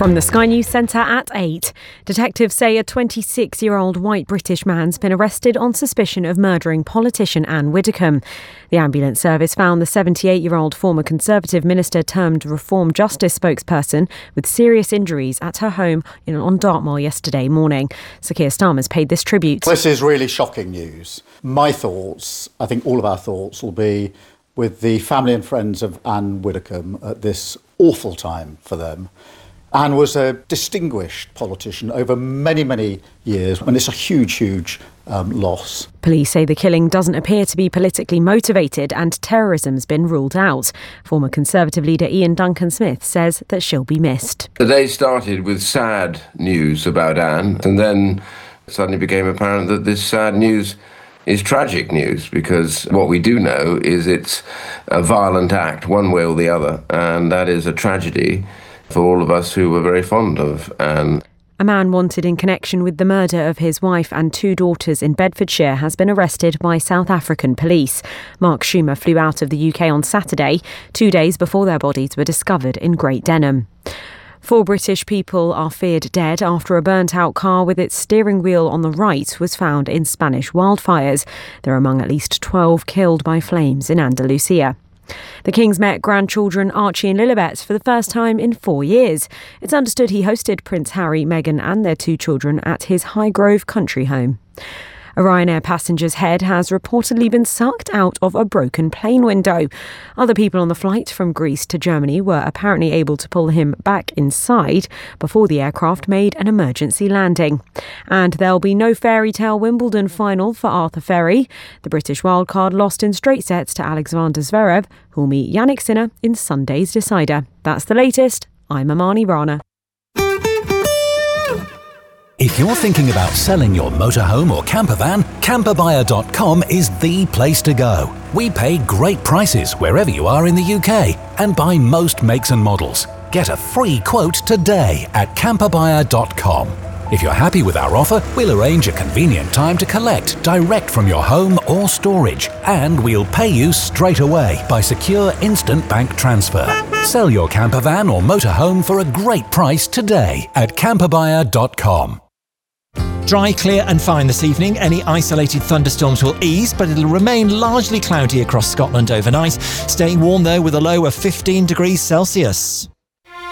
From the Sky News Centre at 8, detectives say a 26-year-old white British man's been arrested on suspicion of murdering politician Anne Widdecombe. The ambulance service found the 78-year-old former Conservative minister termed Reform Justice spokesperson with serious injuries at her home on Dartmoor yesterday morning. Sir Keir Starmer's paid this tribute. This is really shocking news. My thoughts, I think all of our thoughts, will be with the family and friends of Anne Widdecombe at this awful time for them. Anne was a distinguished politician over many, many years, and it's a huge loss. Police say the killing doesn't appear to be politically motivated and terrorism's been ruled out. Former Conservative leader Ian Duncan-Smith says that she'll be missed. The day started with sad news about Anne, and then suddenly became apparent that this sad news is tragic news, because what we do know is it's a violent act, one way or the other, and that is a tragedy for all of us who were very fond of Anne. A man wanted in connection with the murder of his wife and 2 daughters in Bedfordshire has been arrested by South African police. Mark Schumer flew out of the UK on Saturday, 2 days before their bodies were discovered in Great Denham. 4 British people are feared dead after a burnt-out car with its steering wheel on the right was found in Spanish wildfires. They're among at least 12 killed by flames in Andalusia. The King's met grandchildren Archie and Lilibet for the first time in 4 years. It's understood he hosted Prince Harry, Meghan and their 2 children at his Highgrove country home. A Ryanair passenger's head has reportedly been sucked out of a broken plane window. Other people on the flight from Greece to Germany were apparently able to pull him back inside before the aircraft made an emergency landing. And there'll be no fairy tale Wimbledon final for Arthur Ferry. The British wildcard lost in straight sets to Alexander Zverev, who'll meet Yannick Sinner in Sunday's decider. That's the latest. I'm Amani Rana. If you're thinking about selling your motorhome or camper van, camperbuyer.com is the place to go. We pay great prices wherever you are in the UK and buy most makes and models. Get a free quote today at camperbuyer.com. If you're happy with our offer, we'll arrange a convenient time to collect direct from your home or storage, and we'll pay you straight away by secure instant bank transfer. Sell your camper van or motorhome for a great price today at camperbuyer.com. Dry, clear and fine this evening. Any isolated thunderstorms will ease, but it'll remain largely cloudy across Scotland overnight. Staying warm though with a low of 15 degrees Celsius.